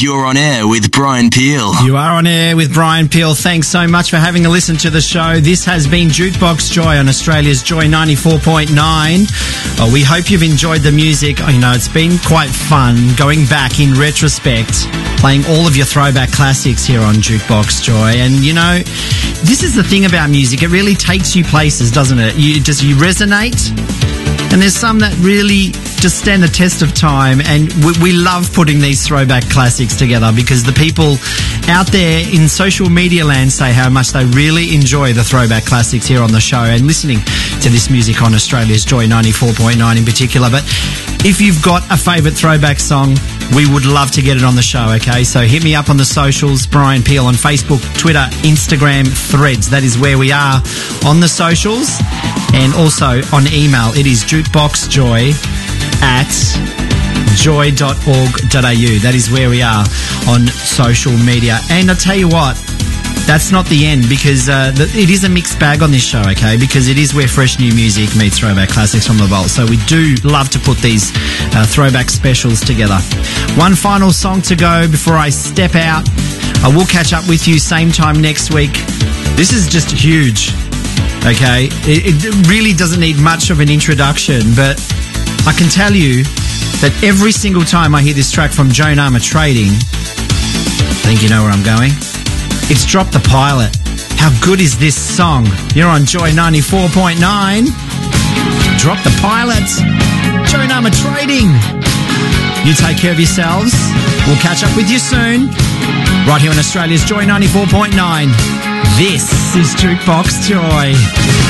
You're on air with Brian Peel. You are on air with Brian Peel. Thanks so much for having a listen to the show. This has been Jukebox Joy on Australia's Joy 94.9. We hope you've enjoyed the music. You know, it's been quite fun going back in retrospect, playing all of your throwback classics here on Jukebox Joy. And, you know, this is the thing about music. It really takes you places, doesn't it? You resonate. And there's some that really just stand the test of time, and we love putting these throwback classics together because the people out there in social media land say how much they really enjoy the throwback classics here on the show and listening to this music on Australia's Joy 94.9 in particular. But if you've got a favourite throwback song, we would love to get it on the show, okay? So hit me up on the socials, Brian Peel on Facebook, Twitter, Instagram, Threads. That is where we are on the socials. And also on email, it is jukeboxjoy@joy.org.au. That is where we are on social media. And I tell you what, that's not the end, because it is a mixed bag on this show, okay? Because it is where fresh new music meets throwback classics from the vault. So we do love to put these throwback specials together. One final song to go before I step out. I will catch up with you same time next week. This is just huge, okay? It really doesn't need much of an introduction, but I can tell you that every single time I hear this track from Joan Armour Trading, I think you know where I'm going. It's Drop the Pilot. How good is this song? You're on Joy 94.9. Drop the Pilot. Joan Armour Trading. You take care of yourselves. We'll catch up with you soon. Right here on Australia's Joy 94.9. This is Jukebox Joy.